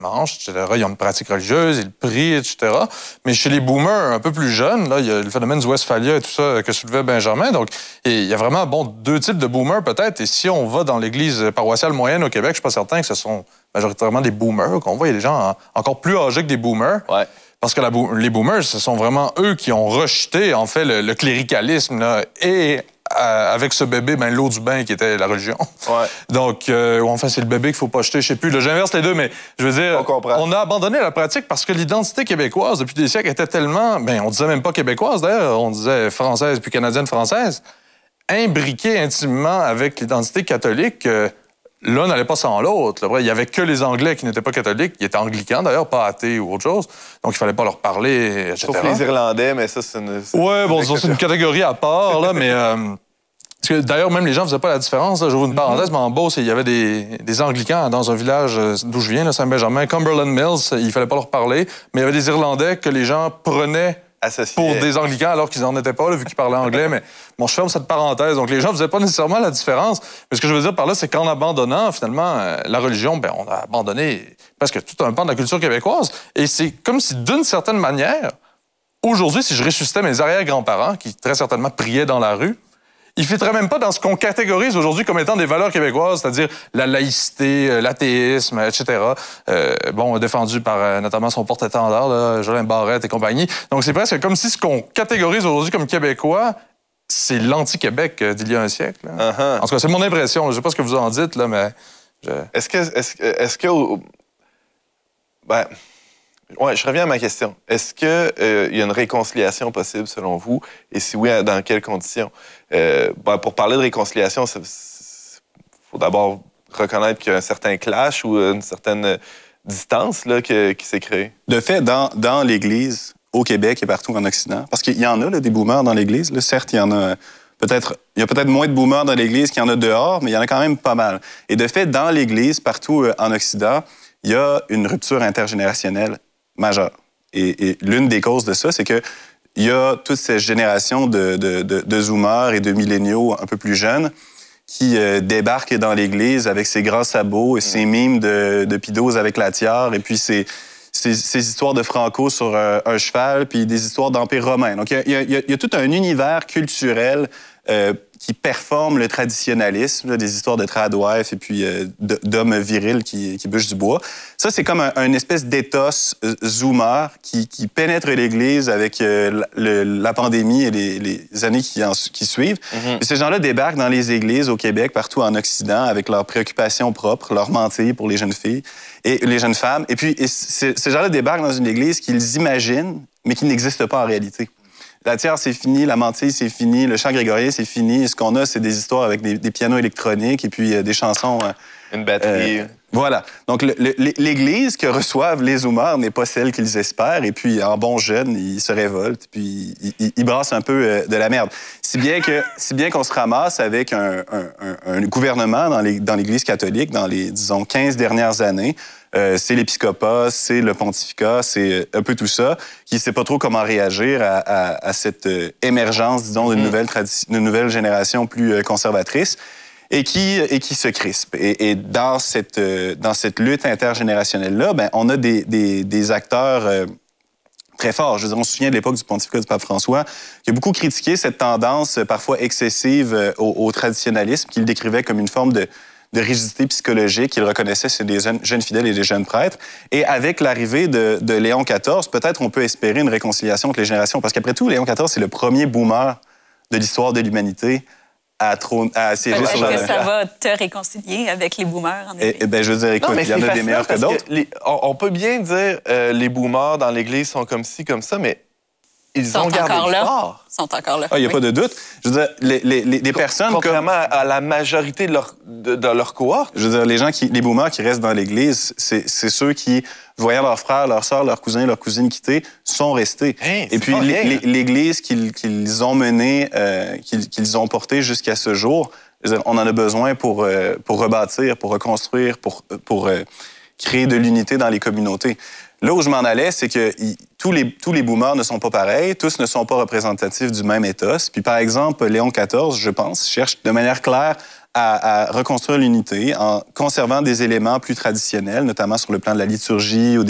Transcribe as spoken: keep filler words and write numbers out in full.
dimanche, et cetera. Ils ont une pratique religieuse, ils prient, et cetera. Mais chez les boomers un peu plus jeunes, là, il y a le phénomène du Westphalia et tout ça que soulevait Benjamin. Donc, il y a vraiment, bon, deux types de boomers peut-être. Et si on va dans l'église paroissiale moyenne au Québec, je suis pas certain que ce sont majoritairement des boomers qu'on voit. Il y a des gens encore plus âgés que des boomers. Ouais. Parce que la, les boomers, ce sont vraiment eux qui ont rejeté, en fait, le, le cléricalisme, là, et euh, avec ce bébé, ben, l'eau du bain qui était la religion. Ouais. Donc, euh, enfin, c'est le bébé qu'il faut pas jeter, je sais plus. Là, j'inverse les deux, mais je veux dire, on, on a abandonné la pratique parce que l'identité québécoise, depuis des siècles, était tellement, ben, on disait même pas québécoise, d'ailleurs, on disait française puis canadienne-française, imbriquée intimement avec l'identité catholique. Euh, L'un n'allait pas sans l'autre. Il n'y avait que les Anglais qui n'étaient pas catholiques. Ils étaient anglicans, d'ailleurs, pas athées ou autre chose. Donc, il fallait pas leur parler, et cetera. Sauf les Irlandais, mais ça, c'est une... Oui, bon, c'est une catégorie à part, là, mais... Euh, parce que, d'ailleurs, même les gens ne faisaient pas la différence. J'ouvre une parenthèse, mm-hmm. mais en Beauce, il y avait des, des anglicans dans un village d'où je viens, là, Saint-Benjamin, Cumberland Mills. Il fallait pas leur parler. Mais il y avait des Irlandais que les gens prenaient... Associé. Pour des Anglicans, alors qu'ils n'en étaient pas, là, vu qu'ils parlaient anglais. Mais bon, je ferme cette parenthèse. Donc, les gens ne faisaient pas nécessairement la différence. Mais ce que je veux dire par là, c'est qu'en abandonnant, finalement, euh, la religion, ben, on a abandonné presque tout un pan de la culture québécoise. Et c'est comme si, d'une certaine manière, aujourd'hui, si je ressuscitais mes arrière-grands-parents, qui très certainement priaient dans la rue, ils ne fitteraient même pas dans ce qu'on catégorise aujourd'hui comme étant des valeurs québécoises, c'est-à-dire la laïcité, l'athéisme, et cetera. Euh, bon, défendu par euh, notamment son porte-étendard, là, Jolin Barrette et compagnie. Donc, c'est presque comme si ce qu'on catégorise aujourd'hui comme québécois, c'est l'anti-Québec d'il y a un siècle. Uh-huh. En tout cas, c'est mon impression. Je ne sais pas ce que vous en dites, là, mais... Je... Est-ce que... Est-ce, est-ce que... Ben... Oui, je reviens à ma question. Est-ce qu'il euh, y a une réconciliation possible, selon vous? Et si oui, dans quelles conditions? Euh, ben, pour parler de réconciliation, il faut d'abord reconnaître qu'il y a un certain clash ou une certaine distance là, que, qui s'est créée. De fait, dans, dans l'Église, au Québec et partout en Occident, parce qu'il y en a là, des boomers dans l'Église, là, certes, il y en a... Peut-être, il y a peut-être moins de boomers dans l'Église qu'il y en a dehors, mais il y en a quand même pas mal. Et de fait, dans l'Église, partout euh, en Occident, il y a une rupture intergénérationnelle majeure. Et, et l'une des causes de ça, c'est que il y a toute cette génération de, de, de, de zoomers et de milléniaux un peu plus jeunes qui euh, débarquent dans l'Église avec ses grands sabots et ses mimes de, de pidose avec la tiare et puis ces, ces, ces histoires de Franco sur un, un cheval puis des histoires d'Empire romain. Donc, il y a, il y a, il y a tout un univers culturel euh, qui performe le traditionnalisme, là, des histoires de tradwife et puis euh, d'hommes virils qui, qui bûchent du bois. Ça, c'est comme un, un espèce d'éthos euh, zoomer qui, qui pénètre l'Église avec euh, le, la pandémie et les, les années qui, en, qui suivent. Mm-hmm. Et ces gens-là débarquent dans les églises au Québec, partout en Occident, avec leurs préoccupations propres, leurs mentir pour les jeunes filles et les jeunes femmes. Et puis, et ces, ces gens-là débarquent dans une église qu'ils imaginent, mais qui n'existe pas en réalité. La tiare, c'est fini, la mantille, c'est fini, le chant grégorien, c'est fini. Ce qu'on a, c'est des histoires avec des, des pianos électroniques et puis euh, des chansons... Euh, Une batterie. Euh, voilà. Donc, le, le, l'Église que reçoivent les zoomers n'est pas celle qu'ils espèrent. Et puis, en bons jeunes, ils se révoltent, puis ils, ils, ils brassent un peu euh, de la merde. Si bien que, si bien qu'on se ramasse avec un, un, un, un gouvernement dans, les, dans l'Église catholique dans les, disons, quinze dernières années. Euh, c'est l'épiscopat, c'est le pontificat, c'est un peu tout ça, qui ne sait pas trop comment réagir à, à, à cette euh, émergence, disons, d'une mmh. nouvelle, tradi- d'une nouvelle génération plus euh, conservatrice et qui, et qui se crispe. Et, et dans, cette, euh, dans cette lutte intergénérationnelle-là, ben, on a des, des, des acteurs euh, très forts. Je veux dire, on se souvient de l'époque du pontificat du pape François, qui a beaucoup critiqué cette tendance euh, parfois excessive euh, au, au traditionnalisme, qu'il décrivait comme une forme de de rigidité psychologique qu'il reconnaissait chez des jeunes, jeunes fidèles et des jeunes prêtres. Et avec l'arrivée de, de Léon quatorze, peut-être on peut espérer une réconciliation entre les générations. Parce qu'après tout, Léon quatorze, c'est le premier boomer de l'histoire de l'humanité à, trône, à siéger Peut-être sur que le... ça va te réconcilier avec les boomers, en effet. Eh, eh bien, je veux dire, écoute, il y en a des meilleurs que d'autres. Que les, on, on peut bien dire euh, les boomers dans l'Église sont comme ci, comme ça, mais ils sont ont gardé encore le là. fort. Ils sont encore là. Ah, il n'y a oui. pas de doute. Je veux dire, les, les, les, les personnes... Contrairement comme... à la majorité de leur, de, de leur cohorte. Je veux dire, les gens qui, les boomers qui restent dans l'Église, c'est, c'est ceux qui, voyant leurs frères, leurs sœurs, leurs cousins, leurs cousines quitter, sont restés. Hey, Et puis, les, les, l'Église qu'ils, qu'ils ont menée, euh, qu'ils, qu'ils ont portée jusqu'à ce jour, je veux dire, on en a besoin pour, euh, pour rebâtir, pour reconstruire, pour, pour euh, créer de l'unité dans les communautés. Là où je m'en allais, c'est que y, tous, les, tous les boomers ne sont pas pareils, tous ne sont pas représentatifs du même ethos. Puis, par exemple, Léon quatorze, je pense, cherche de manière claire à, à reconstruire l'unité en conservant des éléments plus traditionnels, notamment sur le plan de la liturgie ou des